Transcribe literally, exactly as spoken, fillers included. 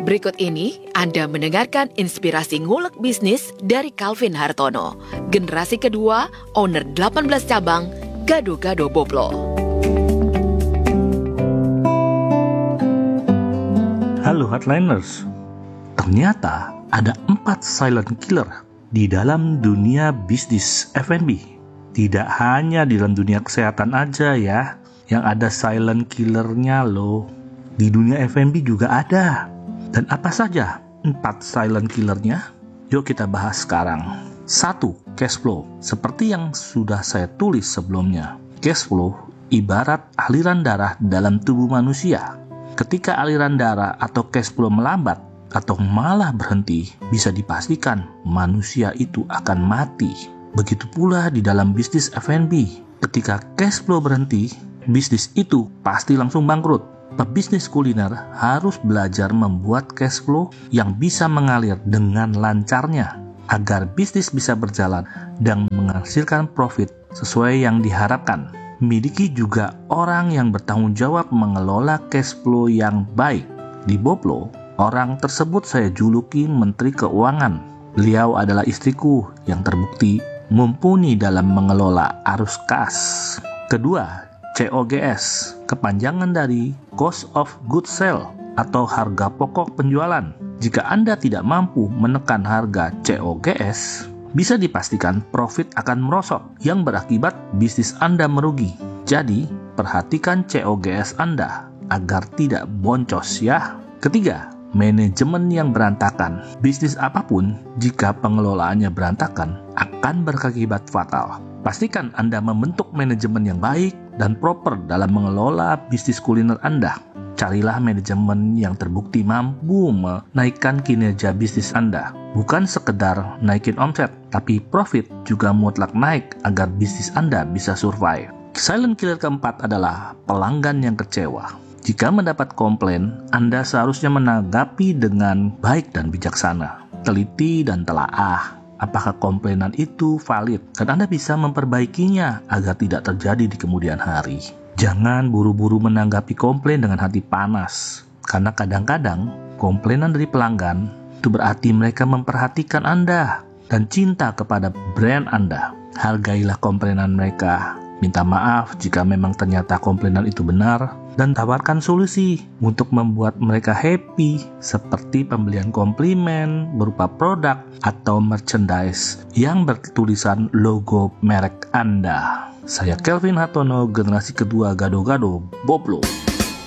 Berikut ini Anda mendengarkan inspirasi ngulek bisnis dari Calvin Hartono, generasi kedua, owner delapan belas cabang, Gado-Gado Boplo. Halo Hardliners, ternyata ada empat silent killer di dalam dunia bisnis F and B. Tidak hanya di dalam dunia kesehatan aja ya, yang ada silent killernya loh. Di dunia F and B juga ada. Dan apa saja empat silent killernya? Yuk kita bahas sekarang. Satu, cash flow. Seperti yang sudah saya tulis sebelumnya, cash flow ibarat aliran darah dalam tubuh manusia. Ketika aliran darah atau cash flow melambat atau malah berhenti, bisa dipastikan manusia itu akan mati. Begitu pula di dalam bisnis F and B. Ketika cash flow berhenti, bisnis itu pasti langsung bangkrut. Pebisnis kuliner harus belajar membuat cash flow yang bisa mengalir dengan lancarnya agar bisnis bisa berjalan dan menghasilkan profit sesuai yang diharapkan. Miliki juga orang yang bertanggung jawab mengelola cash flow yang baik. Di Boplo, orang tersebut saya juluki Menteri Keuangan. Beliau adalah istriku yang terbukti mumpuni dalam mengelola arus kas. Kedua, C O G S, kepanjangan dari Cost of Goods Sold atau harga pokok penjualan. Jika Anda tidak mampu menekan harga C O G S, bisa dipastikan profit akan merosot yang berakibat bisnis Anda merugi. Jadi, perhatikan C O G S Anda agar tidak boncos ya. Ketiga, manajemen yang berantakan. Bisnis apapun, jika pengelolaannya berantakan, akan berakibat fatal. Pastikan Anda membentuk manajemen yang baik dan proper dalam mengelola bisnis kuliner Anda. Carilah manajemen yang terbukti mampu menaikkan kinerja bisnis Anda. Bukan sekedar naikin omset, tapi profit juga mutlak naik agar bisnis Anda bisa survive. Silent killer keempat adalah pelanggan yang kecewa. Jika mendapat komplain, Anda seharusnya menanggapi dengan baik dan bijaksana. Teliti dan telaah apakah komplainan itu valid, dan Anda bisa memperbaikinya agar tidak terjadi di kemudian hari. Jangan buru-buru menanggapi komplain dengan hati panas, karena kadang-kadang komplainan dari pelanggan itu berarti mereka memperhatikan Anda dan cinta kepada brand Anda. Hargailah komplainan mereka, minta maaf jika memang ternyata komplainan itu benar, dan tawarkan solusi untuk membuat mereka happy, seperti pembelian komplimen berupa produk atau merchandise yang bertulisan logo merek Anda. Saya Calvin Hartono, generasi kedua Gado-Gado Boplo.